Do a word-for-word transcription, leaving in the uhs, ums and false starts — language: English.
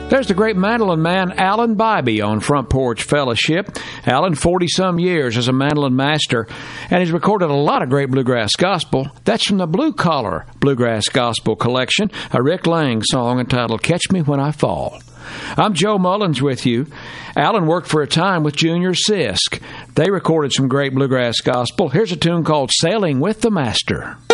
There's the great mandolin man, Alan Bybee, on Front Porch Fellowship. Alan, forty-some years as a mandolin master, and he's recorded a lot of great bluegrass gospel. That's from the Blue Collar Bluegrass Gospel Collection, a Rick Lang song entitled Catch Me When I Fall. I'm Joe Mullins with you. Alan worked for a time with Junior Sisk. They recorded some great bluegrass gospel. Here's a tune called Sailing with the Master.